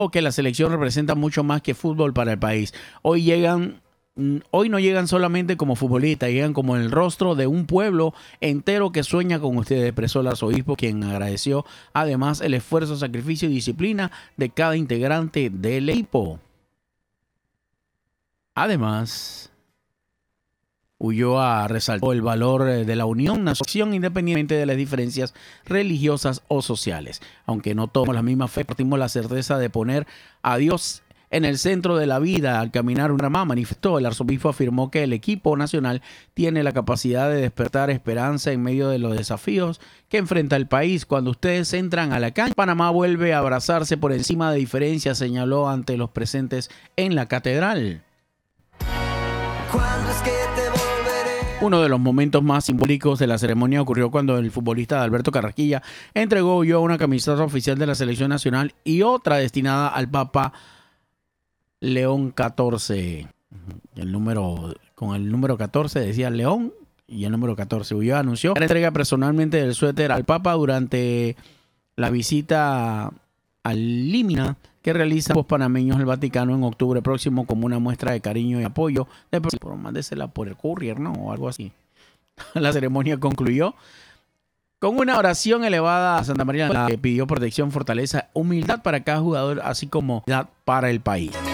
que la selección representa mucho más que fútbol para el país. Hoy no llegan solamente como futbolistas, llegan como el rostro de un pueblo entero que sueña con ustedes, expresó el arzobispo, quien agradeció además el esfuerzo, sacrificio y disciplina de cada integrante del equipo. Además, Ulloa resaltó el valor de la unión, la asociación independientemente de las diferencias religiosas o sociales. Aunque no tomamos la misma fe, partimos la certeza de poner a Dios en el centro de la vida al caminar una rama, manifestó. El arzobispo afirmó que el equipo nacional tiene la capacidad de despertar esperanza en medio de los desafíos que enfrenta el país. Cuando ustedes entran a la cancha, Panamá vuelve a abrazarse por encima de diferencias, señaló ante los presentes en la catedral. Uno de los momentos más simbólicos de la ceremonia ocurrió cuando el futbolista Alberto Carrasquilla entregó una camiseta oficial de la selección nacional y otra destinada al Papa León XIV. Con el número 14 decía León y el número 14. Ulloa anunció la entrega personalmente del suéter al Papa durante la visita al Límina que realizan los panameños al Vaticano en octubre próximo como una muestra de cariño y apoyo. Pero mándesela por el courier, ¿no? O algo así. La ceremonia concluyó con una oración elevada a Santa María que pidió protección, fortaleza, humildad para cada jugador, así como humildad para el país.